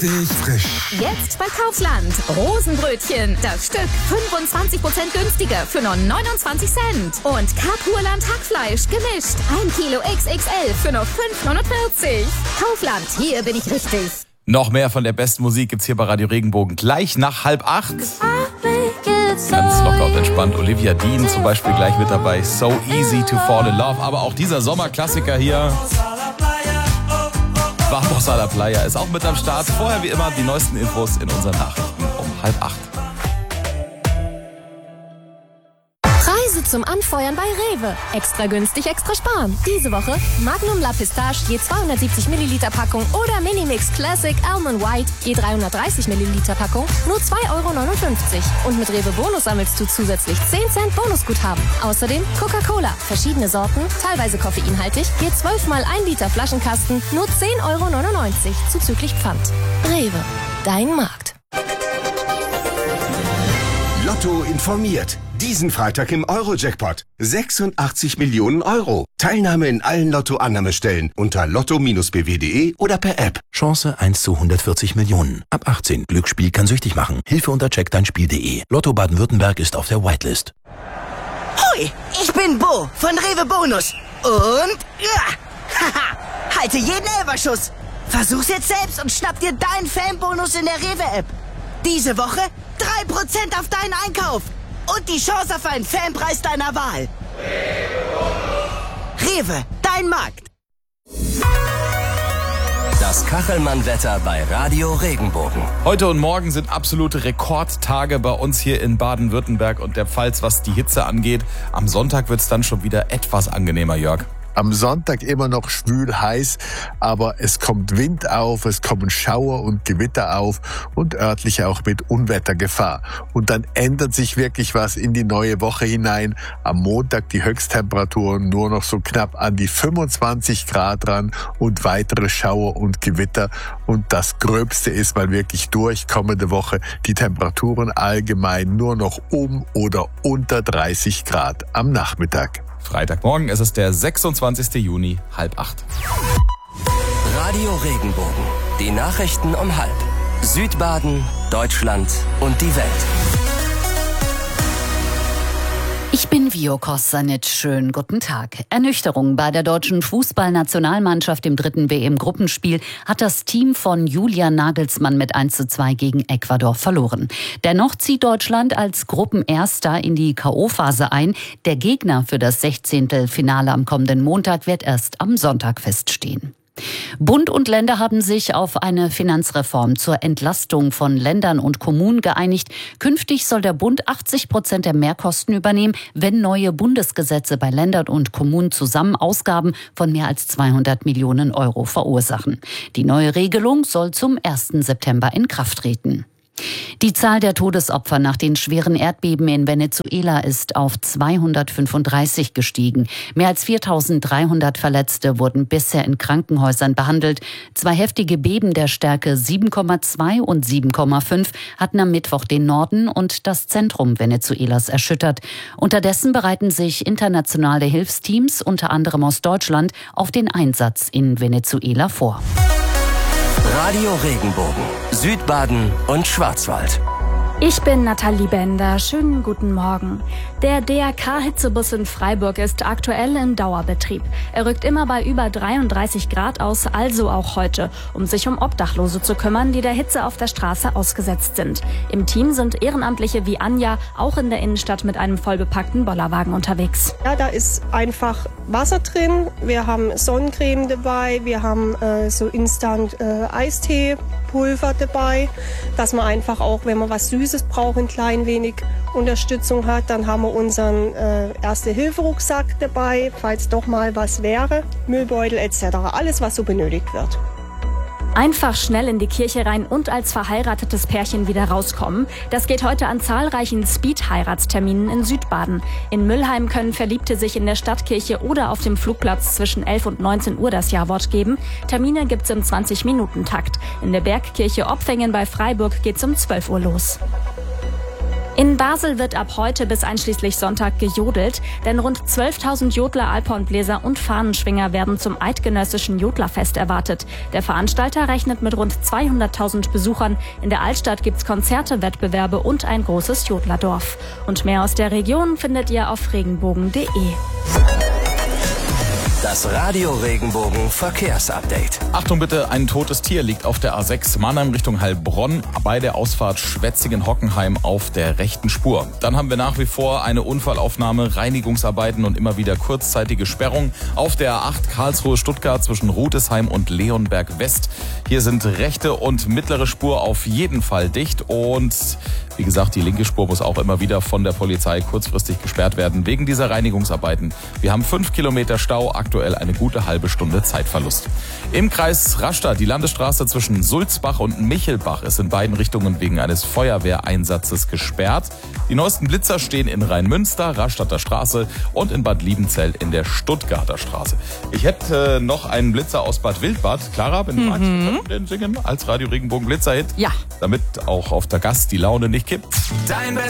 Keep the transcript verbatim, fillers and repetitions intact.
frisch. Jetzt bei Kaufland. Rosenbrötchen. Das Stück fünfundzwanzig Prozent günstiger für nur neunundzwanzig Cent. Und Kapurland Hackfleisch gemischt. ein Kilo X X L für nur fünf neunundvierzig. Kaufland, hier bin ich richtig. Noch mehr von der besten Musik gibt's hier bei Radio Regenbogen. Gleich nach halb acht. Ganz locker und entspannt. Olivia Dean zum Beispiel gleich mit dabei. So Easy to Fall in Love. Aber auch dieser Sommerklassiker hier. Vamos a la Playa ist auch mit am Start. Vorher wie immer die neuesten Infos in unseren Nachrichten um halb acht. Preise zum Anfeuern bei Rewe. Extra günstig, extra sparen. Diese Woche Magnum La Pistache je zweihundertsiebzig Milliliter Packung oder Minimix Classic Almond White je dreihundertdreißig Milliliter Packung nur zwei Euro neunundfünfzig. Und mit Rewe Bonus sammelst du zusätzlich zehn Cent Bonusguthaben. Außerdem Coca-Cola, verschiedene Sorten, teilweise koffeinhaltig, je zwölf mal ein Liter Flaschenkasten, nur zehn Euro neunundneunzig zuzüglich Pfand. Rewe, dein Markt. Lotto informiert. Diesen Freitag im Euro-Jackpot. sechsundachtzig Millionen Euro. Teilnahme in allen Lotto-Annahmestellen unter lotto B W punkt de oder per App. Chance eins zu hundertvierzig Millionen. Ab achtzehn. Glücksspiel kann süchtig machen. Hilfe unter check dein Spiel punkt de. Lotto Baden-Württemberg ist auf der Whitelist. Hoi, ich bin Bo von Rewe Bonus. Und ja, haha, halte jeden Elferschuss. Versuch's jetzt selbst und schnapp dir deinen Fanbonus in der Rewe-App. Diese Woche drei Prozent auf deinen Einkauf. Und die Chance auf einen Fanpreis deiner Wahl. Rewe, dein Markt. Das Kachelmann-Wetter bei Radio Regenbogen. Heute und morgen sind absolute Rekordtage bei uns hier in Baden-Württemberg und der Pfalz, was die Hitze angeht. Am Sonntag wird's dann schon wieder etwas angenehmer, Jörg. Am Sonntag immer noch schwül heiß, aber es kommt Wind auf, es kommen Schauer und Gewitter auf und örtlich auch mit Unwettergefahr. Und dann ändert sich wirklich was in die neue Woche hinein. Am Montag die Höchsttemperaturen nur noch so knapp an die fünfundzwanzig Grad ran und weitere Schauer und Gewitter. Und das Gröbste ist mal wirklich durch kommende Woche. Die Temperaturen allgemein nur noch um oder unter dreißig Grad am Nachmittag. Freitagmorgen ist es der sechsundzwanzigsten Juni, halb acht. Radio Regenbogen. Die Nachrichten um halb. Südbaden, Deutschland und die Welt. Ich bin Vio Kosanic. Schönen guten Tag. Ernüchterung bei der deutschen Fußballnationalmannschaft im dritten W M-Gruppenspiel hat das Team von Julian Nagelsmann mit eins zu zwei gegen Ecuador verloren. Dennoch zieht Deutschland als Gruppenerster in die K O-Phase ein. Der Gegner für das Sechzehntelfinale am kommenden Montag wird erst am Sonntag feststehen. Bund und Länder haben sich auf eine Finanzreform zur Entlastung von Ländern und Kommunen geeinigt. Künftig soll der Bund achtzig Prozent der Mehrkosten übernehmen, wenn neue Bundesgesetze bei Ländern und Kommunen zusammen Ausgaben von mehr als zweihundert Millionen Euro verursachen. Die neue Regelung soll zum ersten September in Kraft treten. Die Zahl der Todesopfer nach den schweren Erdbeben in Venezuela ist auf zweihundertfünfunddreißig gestiegen. Mehr als viertausenddreihundert Verletzte wurden bisher in Krankenhäusern behandelt. Zwei heftige Beben der Stärke sieben Komma zwei und sieben Komma fünf hatten am Mittwoch den Norden und das Zentrum Venezuelas erschüttert. Unterdessen bereiten sich internationale Hilfsteams, unter anderem aus Deutschland, auf den Einsatz in Venezuela vor. Radio Regenbogen, Südbaden und Schwarzwald. Ich bin Nathalie Bender. Schönen guten Morgen. Der D R K-Hitzebus in Freiburg ist aktuell in Dauerbetrieb. Er rückt immer bei über dreiunddreißig Grad aus, also auch heute, um sich um Obdachlose zu kümmern, die der Hitze auf der Straße ausgesetzt sind. Im Team sind Ehrenamtliche wie Anja auch in der Innenstadt mit einem vollbepackten Bollerwagen unterwegs. Ja, da ist einfach Wasser drin. Wir haben Sonnencreme dabei. Wir haben äh, so Instant äh, Eistee-Pulver dabei, dass man einfach auch, wenn man was Süßes braucht, ein klein wenig Unterstützung hat. Dann haben wir unseren äh, Erste-Hilfe-Rucksack dabei, falls doch mal was wäre. Müllbeutel et cetera. Alles, was so benötigt wird. Einfach schnell in die Kirche rein und als verheiratetes Pärchen wieder rauskommen. Das geht heute an zahlreichen Speed-Heiratsterminen in Südbaden. In Müllheim können Verliebte sich in der Stadtkirche oder auf dem Flugplatz zwischen elf und neunzehn Uhr das Jawort geben. Termine gibt's im zwanzig-Minuten-Takt. In der Bergkirche Opfengen bei Freiburg geht's um zwölf Uhr los. In Basel wird ab heute bis einschließlich Sonntag gejodelt, denn rund zwölftausend Jodler, Alphornbläser und Fahnenschwinger werden zum eidgenössischen Jodlerfest erwartet. Der Veranstalter rechnet mit rund zweihunderttausend Besuchern. In der Altstadt gibt's Konzerte, Wettbewerbe und ein großes Jodlerdorf. Und mehr aus der Region findet ihr auf regenbogen punkt de. Das Radio Regenbogen Verkehrsupdate. Achtung bitte, ein totes Tier liegt auf der A sechs Mannheim Richtung Heilbronn bei der Ausfahrt Schwetzingen-Hockenheim auf der rechten Spur. Dann haben wir nach wie vor eine Unfallaufnahme, Reinigungsarbeiten und immer wieder kurzzeitige Sperrung auf der A acht Karlsruhe-Stuttgart zwischen Rudesheim und Leonberg West. Hier sind rechte und mittlere Spur auf jeden Fall dicht und wie gesagt, die linke Spur muss auch immer wieder von der Polizei kurzfristig gesperrt werden wegen dieser Reinigungsarbeiten. Wir haben fünf Kilometer Stau, aktuell eine gute halbe Stunde Zeitverlust. Im Kreis Rastatt, die Landesstraße zwischen Sulzbach und Michelbach ist in beiden Richtungen wegen eines Feuerwehreinsatzes gesperrt. Die neuesten Blitzer stehen in Rheinmünster, Rastatter Straße und in Bad Liebenzell in der Stuttgarter Straße. Ich hätte noch einen Blitzer aus Bad Wildbad. Clara, wenn du magst, Mhm. den singen als Radio Regenbogen Blitzer-Hit. Ja. Damit auch auf der Gast die Laune nicht kippt. Dein Bestes.